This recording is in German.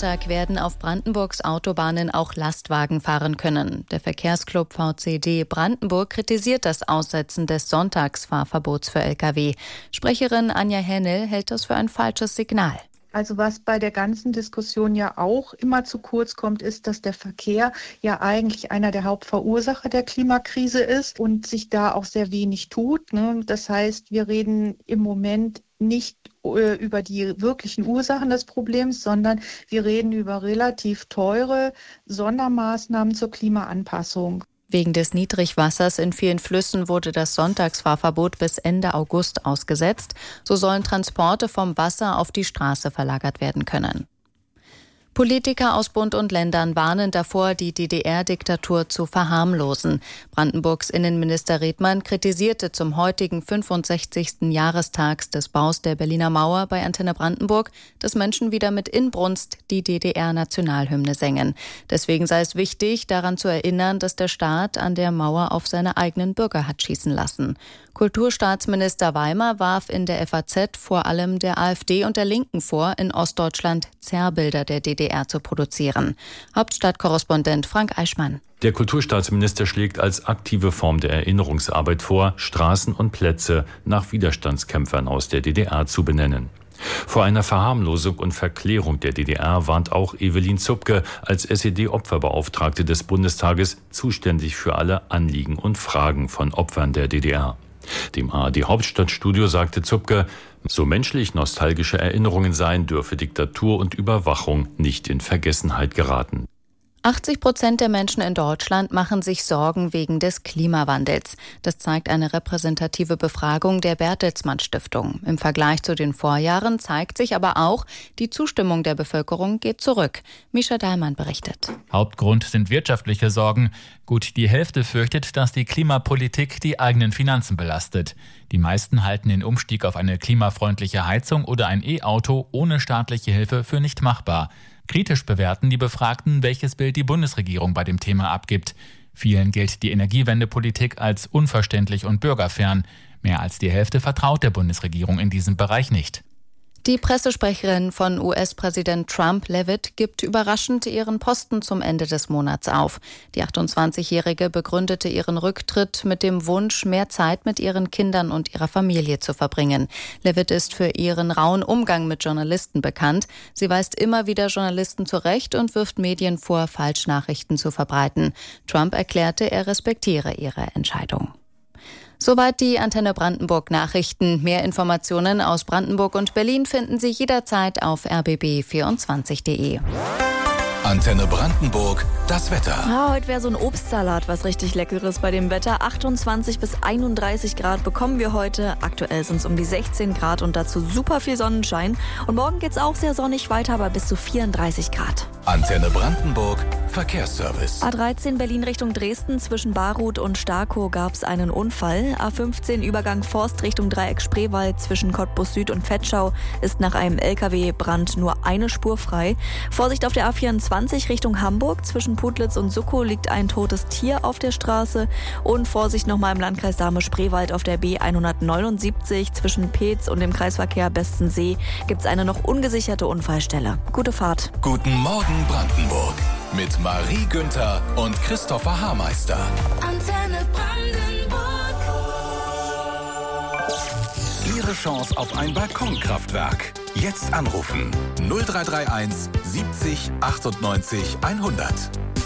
Sonntag werden auf Brandenburgs Autobahnen auch Lastwagen fahren können. Der Verkehrsclub VCD Brandenburg kritisiert das Aussetzen des Sonntagsfahrverbots für Lkw. Sprecherin Anja Hennel hält das für ein falsches Signal. Also was bei der ganzen Diskussion ja auch immer zu kurz kommt, ist, dass der Verkehr ja eigentlich einer der Hauptverursacher der Klimakrise ist und sich da auch sehr wenig tut. Das heißt, wir reden im Moment nicht über die wirklichen Ursachen des Problems, sondern wir reden über relativ teure Sondermaßnahmen zur Klimaanpassung. Wegen des Niedrigwassers in vielen Flüssen wurde das Sonntagsfahrverbot bis Ende August ausgesetzt. So sollen Transporte vom Wasser auf die Straße verlagert werden können. Politiker aus Bund und Ländern warnen davor, die DDR-Diktatur zu verharmlosen. Brandenburgs Innenminister Redmann kritisierte zum heutigen 65. Jahrestag des Baus der Berliner Mauer bei Antenne Brandenburg, dass Menschen wieder mit Inbrunst die DDR-Nationalhymne sängen. Deswegen sei es wichtig, daran zu erinnern, dass der Staat an der Mauer auf seine eigenen Bürger hat schießen lassen. Kulturstaatsminister Weimar warf in der FAZ vor allem der AfD und der Linken vor, in Ostdeutschland Zerrbilder der DDR zu produzieren. Hauptstadtkorrespondent Frank Eichmann. Der Kulturstaatsminister schlägt als aktive Form der Erinnerungsarbeit vor, Straßen und Plätze nach Widerstandskämpfern aus der DDR zu benennen. Vor einer Verharmlosung und Verklärung der DDR warnt auch Evelyn Zupke als SED-Opferbeauftragte des Bundestages, zuständig für alle Anliegen und Fragen von Opfern der DDR. Dem ARD-Hauptstadtstudio sagte Zupke, so menschlich nostalgische Erinnerungen seien, dürfe Diktatur und Überwachung nicht in Vergessenheit geraten. 80% der Menschen in Deutschland machen sich Sorgen wegen des Klimawandels. Das zeigt eine repräsentative Befragung der Bertelsmann Stiftung. Im Vergleich zu den Vorjahren zeigt sich aber auch, die Zustimmung der Bevölkerung geht zurück. Mischa Dahlmann berichtet. Hauptgrund sind wirtschaftliche Sorgen. Gut die Hälfte fürchtet, dass die Klimapolitik die eigenen Finanzen belastet. Die meisten halten den Umstieg auf eine klimafreundliche Heizung oder ein E-Auto ohne staatliche Hilfe für nicht machbar. Kritisch bewerten die Befragten, welches Bild die Bundesregierung bei dem Thema abgibt. Vielen gilt die Energiewendepolitik als unverständlich und bürgerfern. Mehr als die Hälfte vertraut der Bundesregierung in diesem Bereich nicht. Die Pressesprecherin von US-Präsident Trump, Leavitt, gibt überraschend ihren Posten zum Ende des Monats auf. Die 28-Jährige begründete ihren Rücktritt mit dem Wunsch, mehr Zeit mit ihren Kindern und ihrer Familie zu verbringen. Leavitt ist für ihren rauen Umgang mit Journalisten bekannt. Sie weist immer wieder Journalisten zurecht und wirft Medien vor, Falschnachrichten zu verbreiten. Trump erklärte, er respektiere ihre Entscheidung. Soweit die Antenne Brandenburg Nachrichten. Mehr Informationen aus Brandenburg und Berlin finden Sie jederzeit auf rbb24.de. Antenne Brandenburg, das Wetter. Heute wäre so ein Obstsalat was richtig Leckeres bei dem Wetter. 28 bis 31 Grad bekommen wir heute. Aktuell sind es um die 16 Grad und dazu super viel Sonnenschein. Und morgen geht es auch sehr sonnig weiter, aber bis zu 34 Grad. Antenne Brandenburg, Verkehrsservice. A13 Berlin Richtung Dresden zwischen Baruth und Starkow gab es einen Unfall. A15 Übergang Forst Richtung Dreieck Spreewald zwischen Cottbus Süd und Vetschau ist nach einem LKW-Brand nur eine Spur frei. Vorsicht auf der A24 Richtung Hamburg. Zwischen Putlitz und Suckow liegt ein totes Tier auf der Straße. Und Vorsicht nochmal im Landkreis Dahme-Spreewald auf der B179. Zwischen Peetz und dem Kreisverkehr Bestensee gibt es eine noch ungesicherte Unfallstelle. Gute Fahrt. Guten Morgen Brandenburg mit Marie Günther und Christopher Haarmeister. Antenne Brandenburg. Ihre Chance auf ein Balkonkraftwerk. Jetzt anrufen 0331 70 98 100.